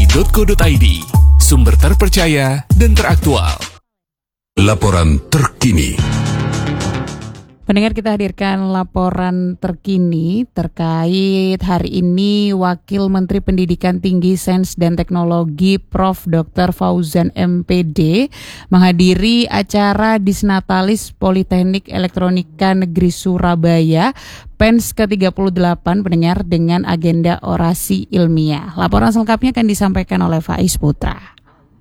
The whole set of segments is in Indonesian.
rri.co.id, sumber terpercaya dan teraktual. Laporan terkini. Pendengar, kita hadirkan laporan terkini terkait hari ini Wakil Menteri Pendidikan Tinggi, Sains dan Teknologi Prof. Dr. Fauzan MPD menghadiri acara Disnatalis Politeknik Elektronika Negeri Surabaya PENS ke-38 pendengar dengan agenda orasi ilmiah. Laporan selengkapnya akan disampaikan oleh Faiz Putra.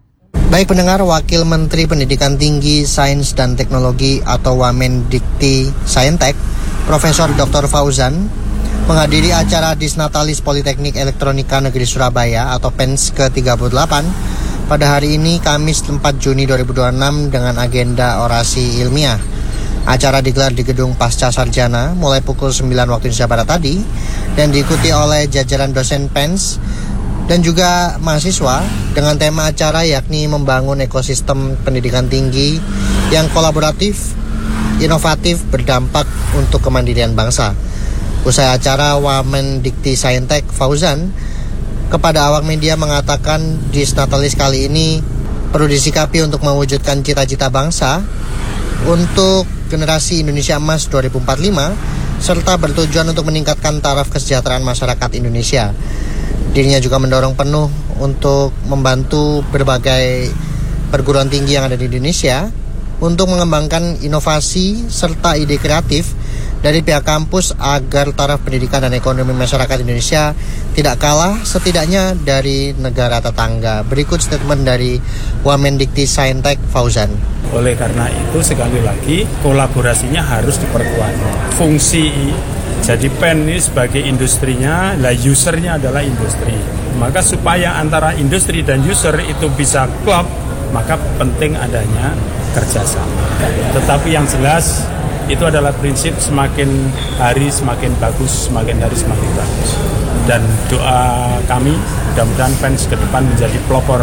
Baik pendengar, Wakil Menteri Pendidikan Tinggi, Sains dan Teknologi atau Wamendikti Saintek, Profesor Dr. Fauzan menghadiri acara Disnatalis Politeknik Elektronika Negeri Surabaya atau PENS ke-38 pada hari ini Kamis 4 Juni 2026 dengan agenda orasi ilmiah. Acara digelar di Gedung Pasca Sarjana mulai pukul 9 waktu Indonesia Barat tadi dan diikuti oleh jajaran dosen PENS dan juga mahasiswa dengan tema acara yakni membangun ekosistem pendidikan tinggi yang kolaboratif, inovatif, berdampak untuk kemandirian bangsa. Usai acara, Wamendikti Saintek Fauzan kepada awak media mengatakan Disnatalis kali ini perlu disikapi untuk mewujudkan cita-cita bangsa untuk generasi Indonesia Emas 2045 serta bertujuan untuk meningkatkan taraf kesejahteraan masyarakat Indonesia. Dirinya juga mendorong penuh untuk membantu berbagai perguruan tinggi yang ada di Indonesia untuk mengembangkan inovasi serta ide kreatif dari pihak kampus agar taraf pendidikan dan ekonomi masyarakat Indonesia tidak kalah setidaknya dari negara tetangga. Berikut statement dari Wamendikti Saintek Fauzan. Oleh karena itu sekali lagi kolaborasinya harus diperkuat. Fungsi jadi PEN ini sebagai industrinya, usernya adalah industri. Maka supaya antara industri dan user itu bisa klop, maka penting adanya kerjasama. Tetapi yang jelas itu adalah prinsip semakin hari semakin bagus, semakin hari semakin bagus. Dan doa kami mudah-mudahan PENS ke depan menjadi pelopor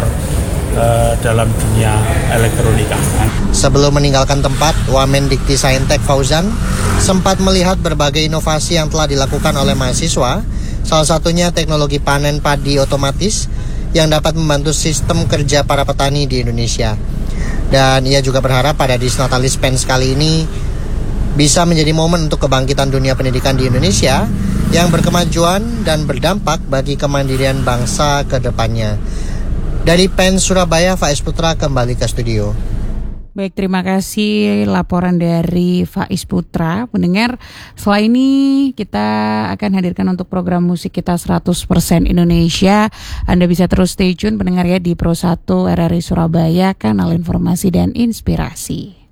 dalam dunia elektronika. Sebelum meninggalkan tempat, Wamendikti Saintek Fauzan sempat melihat berbagai inovasi yang telah dilakukan oleh mahasiswa, salah satunya teknologi panen padi otomatis yang dapat membantu sistem kerja para petani di Indonesia. Dan ia juga berharap pada Disnatalis PENS kali ini bisa menjadi momen untuk kebangkitan dunia pendidikan di Indonesia yang berkemajuan dan berdampak bagi kemandirian bangsa ke depannya. Dari PENS Surabaya, Faiz Putra kembali ke studio. Baik, terima kasih laporan dari Faiz Putra. Pendengar, setelah ini kita akan hadirkan untuk program musik kita 100% Indonesia. Anda bisa terus stay tune pendengar ya di Pro 1 RRI Surabaya, kanal informasi dan inspirasi.